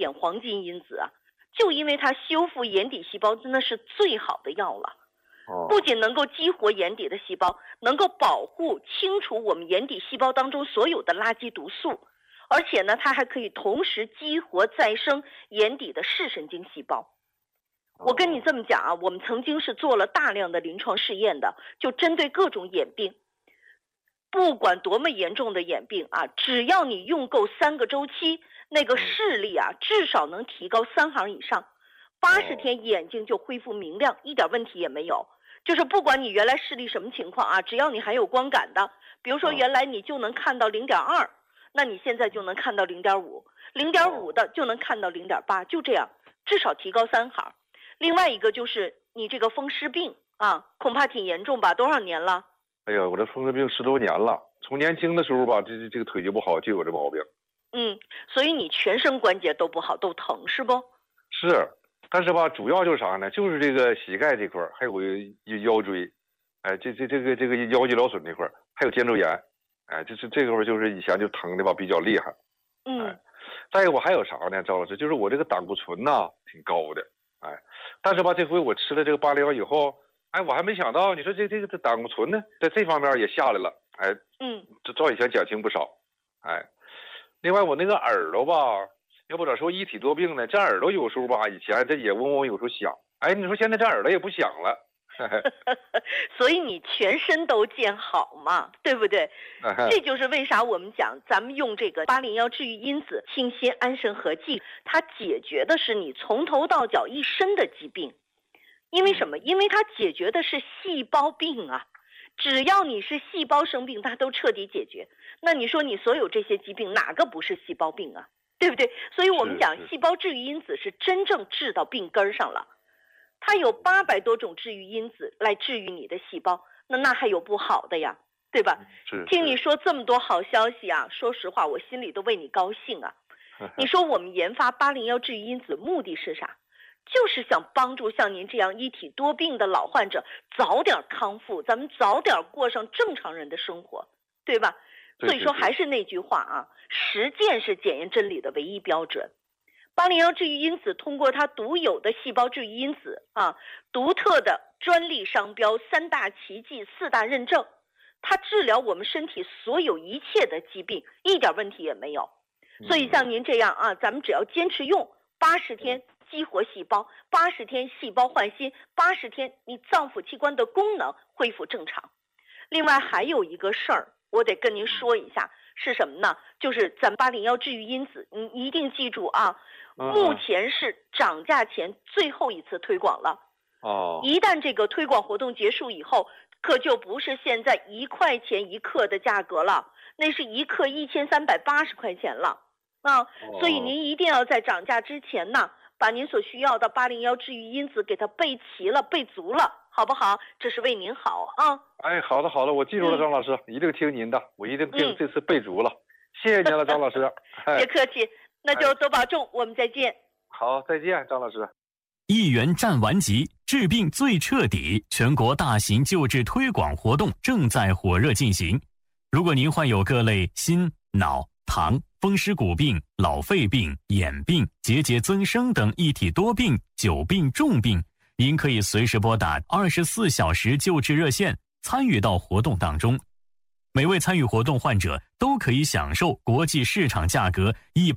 碘黄金因子啊，就因为它修复眼底细胞真的是最好的药了。不仅能够激活眼底的细胞，能够保护清除我们眼底细胞当中所有的垃圾毒素，而且呢，它还可以同时激活再生眼底的视神经细胞。我跟你这么讲啊，我们曾经是做了大量的临床试验的，就针对各种眼病，不管多么严重的眼病啊，只要你用够3个周期，那个视力啊至少能提高3行以上，80天眼睛就恢复明亮，一点问题也没有。就是不管你原来视力什么情况啊，只要你还有光感的，比如说原来你就能看到0.2，那你现在就能看到0.5，0.5的就能看到0.8，就这样，至少提高3行。另外一个就是你这个风湿病啊，恐怕挺严重吧？多少年了？ 哎呀，我这风湿病10多年了，从年轻的时候吧，这个腿就不好，就有这毛病。 所以你全身关节都不好，都疼是不？是。 但是吧，主要就是啥呢？就是这个膝盖这块，还有腰椎，哎，这个腰肌劳损这块，还有肩周炎，哎，这块就是以前就疼的吧，比较厉害。再一个我还有啥呢？赵老师，就是我这个胆固醇呐挺高的，哎，但是吧，这回我吃了这个801以后，哎，我还没想到，你说这胆固醇呢，在这方面也下来了，哎，这照以前减轻不少，哎，另外我那个耳朵吧。要不咋说一体多病呢？这耳朵有时候吧，以前这也嗡嗡，有时候响。哎，你说现在这耳朵也不响了， 所以你全身都见好嘛，对不对？这就是为啥我们讲咱们用这个801治愈因子清心安神合剂，它解决的是你从头到脚一身的疾病。因为什么？因为它解决的是细胞病啊。只要你是细胞生病，它都彻底解决。那你说你所有这些疾病哪个不是细胞病啊？对不对？所以我们讲细胞治愈因子是真正治到病根上了，它有800多种治愈因子来治愈你的细胞，那还有不好的呀，对吧？听你说这么多好消息啊，说实话我心里都为你高兴啊。你说我们研发801治愈因子目的是啥？就是想帮助像您这样一体多病的老患者早点康复，咱们早点过上正常人的生活，对吧？所以说还是那句话啊，实践是检验真理的唯一标准。801治愈因子通过它独有的细胞治愈因子啊，独特的专利商标、3大奇迹、4大认证，它治疗我们身体所有一切的疾病，一点问题也没有。所以像您这样啊，咱们只要坚持用80天激活细胞，80天细胞换新，80天你脏腑器官的功能恢复正常。另外还有一个事儿我得跟您说一下，是什么呢？就是咱们801治愈因子，你一定记住啊，目前是涨价前最后一次推广了。一旦这个推广活动结束以后，可就不是现在1块钱1克的价格了，那是1克1380块钱了啊！所以您一定要在涨价之前呢，把您所需要的801治愈因子给它备齐了、备足了，好不好？这是为您好啊！ 哎，好的，我记住了，张老师，一定听您的，我一定这次备足了，谢谢您了，张老师。 别客气，那就多保重，我们再见。 好，再见，张老师。 1元战完级，治病最彻底，全国大型救治推广活动正在火热进行。如果您患有各类心、脑、糖、风湿骨病、老肺病、眼病、结节增生等一体多病、久病重病，您可以随时拨打24小时救治热线，参与到活动当中。每位参与活动患者都可以享受国际市场价格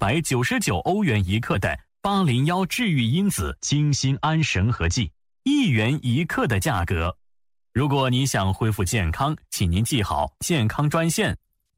199欧元1克的801治愈因子清心安神合剂，1元1克的价格。如果您想恢复健康，请您记好健康专线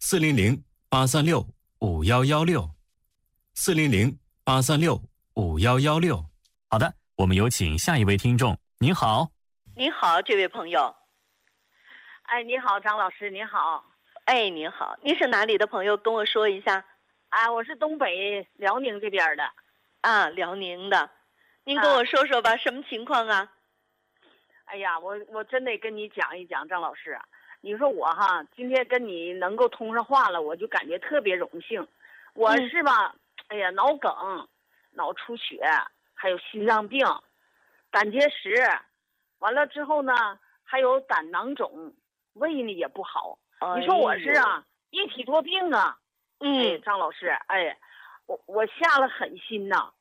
400-836-5116，400-836-5116。好的，我们有请下一位听众。您好。 您好，这位朋友。 哎，你好，张老师，您好。 哎，您好，您是哪里的朋友？跟我说一下。 我是东北辽宁这边的。 辽宁的，您跟我说说吧，什么情况啊？ 哎呀，我真得跟你讲一讲，张老师，你说我哈，今天跟你能够通上话了，我就感觉特别荣幸。我是吧，哎呀，脑梗、脑出血，还有心脏病、胆结石，完了之后呢，还有胆囊肿，胃呢也不好。你说我是一体多病啊。张老师，我下了狠心呐，